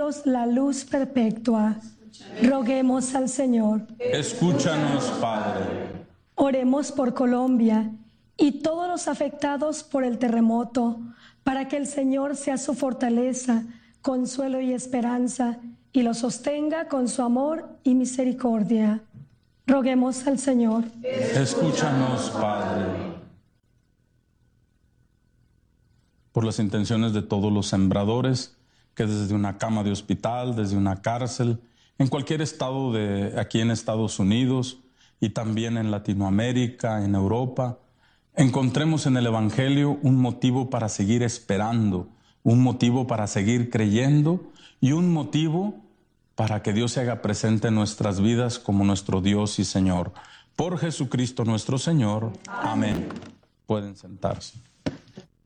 Danos la luz perpetua. Roguemos al Señor. Escúchanos, Padre. Oremos por Colombia y todos los afectados por el terremoto, para que el Señor sea su fortaleza, consuelo y esperanza, y los sostenga con su amor y misericordia. Roguemos al Señor. Escúchanos, Padre. Por las intenciones de todos los sembradores, que desde una cama de hospital, desde una cárcel, en cualquier estado de aquí en Estados Unidos y también en Latinoamérica, en Europa, encontremos en el Evangelio un motivo para seguir esperando, un motivo para seguir creyendo y un motivo para que Dios se haga presente en nuestras vidas como nuestro Dios y Señor. Por Jesucristo nuestro Señor. Amén. Pueden sentarse.